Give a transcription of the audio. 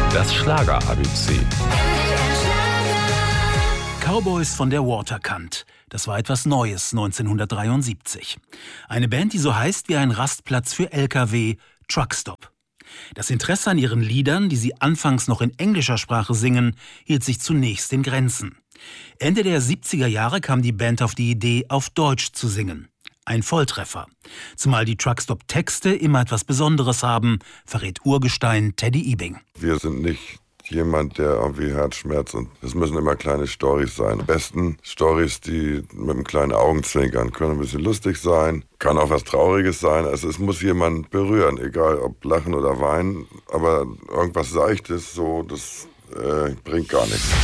Das Schlager-ABC. Cowboys von der Waterkant. Das war etwas Neues 1973. Eine Band, die so heißt wie ein Rastplatz für LKW, Truckstop. Das Interesse an ihren Liedern, die sie anfangs noch in englischer Sprache singen, hielt sich zunächst in Grenzen. Ende der 70er Jahre kam die Band auf die Idee, auf Deutsch zu singen. Ein Volltreffer. Zumal die Truckstop-Texte immer etwas Besonderes haben, verrät Urgestein Teddy Ebing. Wir sind nicht jemand, der irgendwie Herzschmerz, und es müssen immer kleine Storys sein. Am besten Storys, die mit einem kleinen Augenzwinkern können ein bisschen lustig sein, kann auch was Trauriges sein. Also es muss jemand berühren, egal ob lachen oder weinen, aber irgendwas Seichtes, so, das bringt gar nichts.